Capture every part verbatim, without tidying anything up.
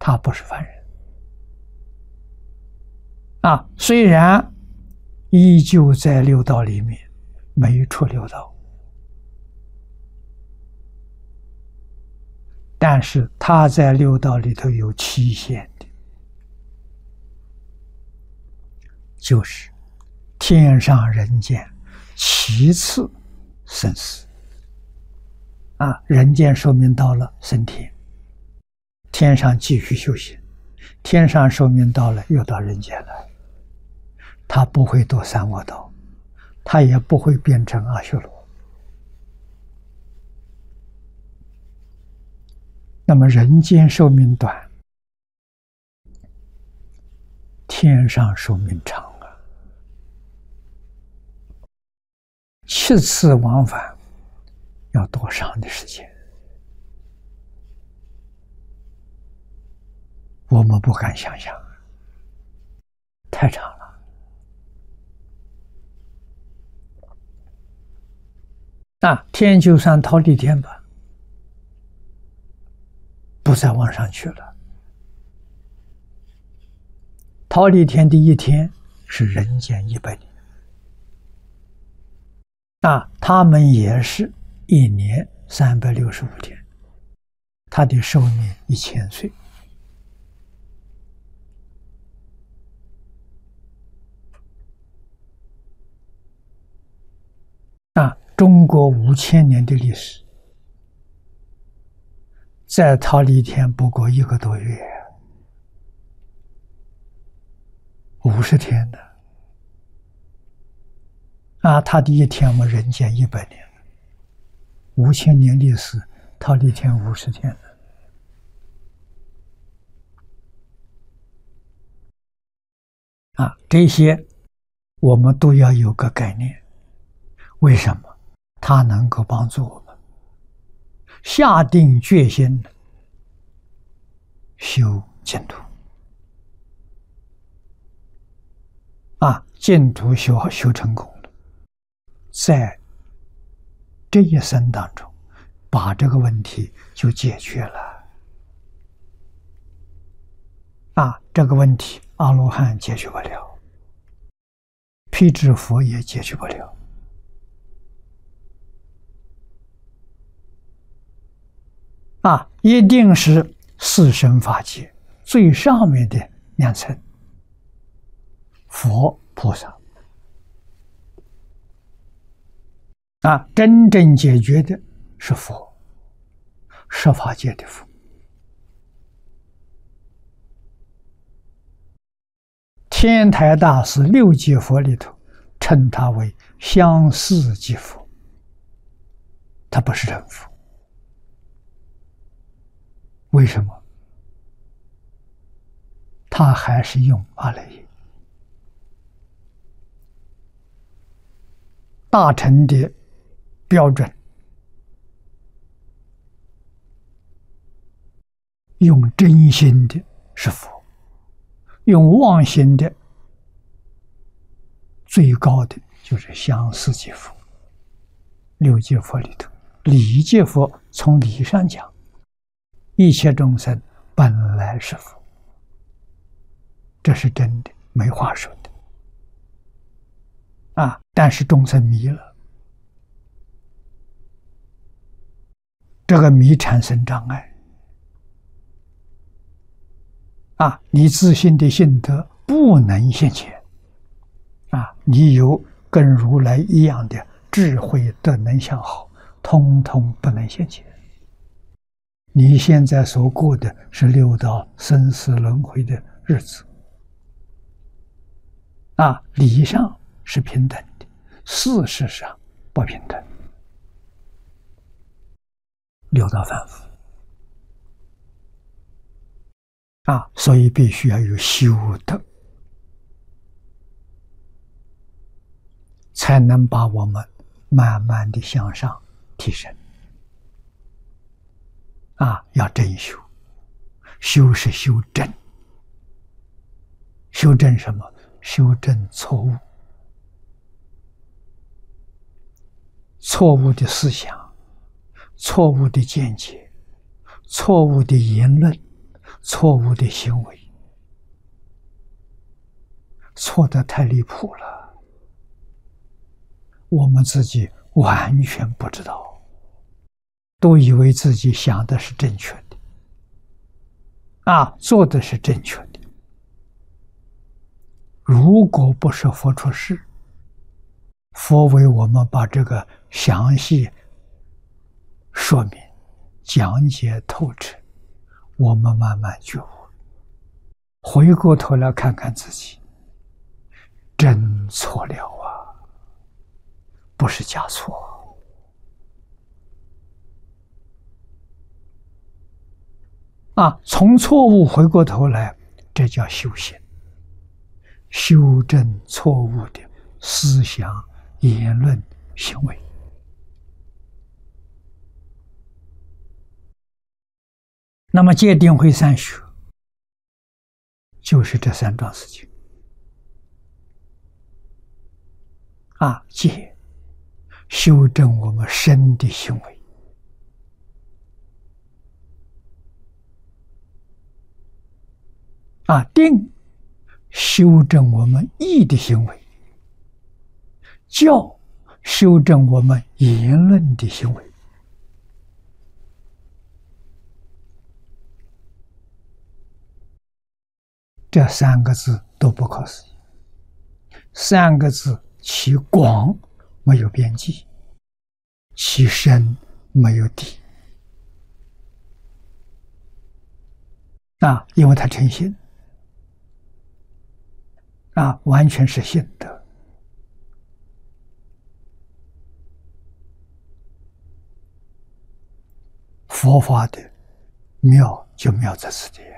他不是凡人啊。虽然依旧在六道里面，没出六道，但是他在六道里头有期限的，就是天上人间其次生死啊，人间寿命到了升天，天上继续修行，天上寿命到了又到人间来，他不会堕三恶道，他也不会变成阿修罗。那么人间寿命短，天上寿命长啊，七次往返要多长的时间？我们不敢想象，太长了。那天就算逃离天吧，不再往上去了。逃离天的一天是人间一百年，那他们也是一年三百六十五天，他的寿命一千岁。那中国五千年的历史，在逃离天不过一个多月，五十天的啊，他的一天我们人间一百年，五千年历史，逃离天五十天的啊，这些我们都要有个概念。为什么？它能够帮助我们下定决心修净土啊，净土修好修成功了，在这一生当中，把这个问题就解决了啊，这个问题阿罗汉解决不了，辟支佛也解决不了。啊，一定是四生法界最上面的两层，佛菩萨啊，真正解决的是佛，十法界的佛。天台大师六界佛里头称他为相似即佛，他不是真佛。为什么？他还是用阿赖耶大乘的标准，用真心的是佛，用妄心的最高的就是相似即佛。六界佛里头，理界佛从理上讲，一切众生本来是佛，这是真的，没话说的啊！但是众生迷了，这个迷产生障碍啊！你自信的性德不能现前啊！你有跟如来一样的智慧德能相好，通通不能现前。你现在所过的是六道生死轮回的日子啊，理上是平等的，事实上不平等，六道反复啊，所以必须要有修德，才能把我们慢慢的向上提升。啊，要真修，修是修正，修正什么？修正错误，错误的思想，错误的见解，错误的言论， 错误的行为，错得太离谱了，我们自己完全不知道，都以为自己想的是正确的，啊，做的是正确的。如果不是佛出世，佛为我们把这个详细说明、讲解透彻，我们慢慢觉悟，回过头来看看自己，真错了啊，不是假错。啊，从错误回过头来，这叫修行，修正错误的思想、言论、行为。那么戒定慧三学就是这三桩事情啊，戒修正我们身的行为，啊，定修正我们意的行为，教修正我们言论的行为。这三个字都不可思议，三个字其广没有边际，其深没有底。啊，因为它诚信，啊，完全是信德。佛法的妙就妙在此地。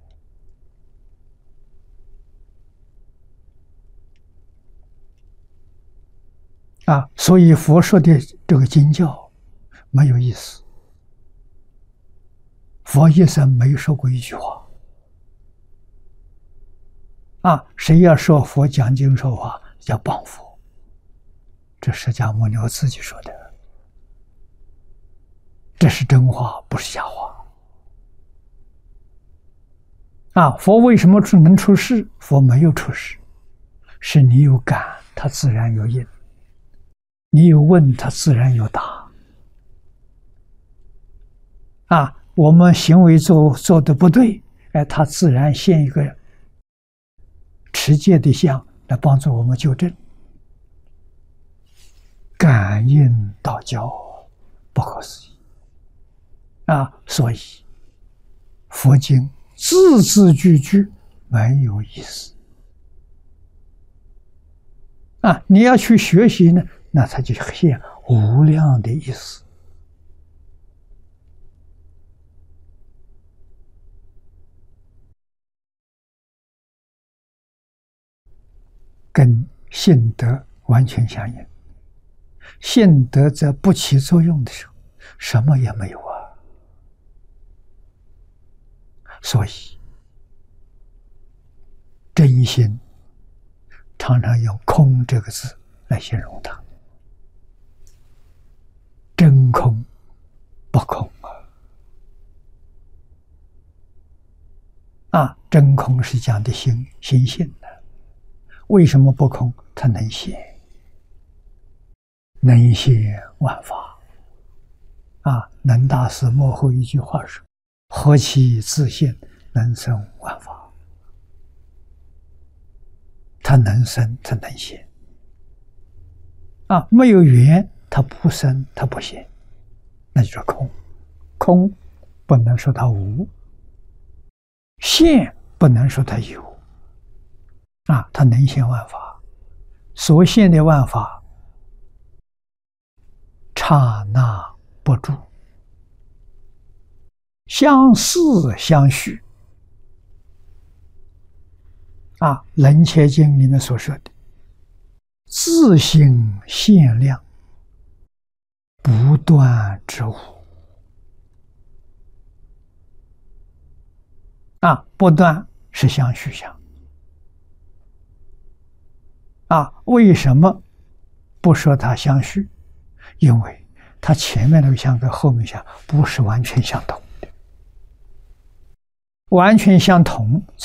啊，所以佛说的这个经教没有意思。佛一生没说过一句话。啊，谁要说佛讲经说法，叫谤佛。这释迦牟尼佛自己说的，这是真话，不是假话。啊，佛为什么能出世？佛没有出世，是你有感，他自然有应。你有问，他自然有答。啊，我们行为做做的不对，哎，他自然现一个持戒的相来帮助我们纠正。感应道教，不可思议啊！所以佛经字字句句没有意思啊！你要去学习呢，那它就现无量的意思。跟信德完全相应，信德在不起作用的时候，什么也没有啊。所以真心常常用空这个字来形容它，真空不空啊！啊，真空是讲的心心性的。为什么不空？它能现，能现万法。啊，能大师幕后一句话说：“何其自现，能生万法。”它能生，它能现。啊，没有缘，它不生，它不现，那就是空。空不能说它无，现不能说它有。啊，它能现万法，所现的万法，刹那不住，相似相续。啊，《楞伽经》里面所说的“自性限量，不断之物”。啊，不断是相续相。啊，为什么不说它相续？因为它前面那个相跟后面相不是完全相同的。 完全相同。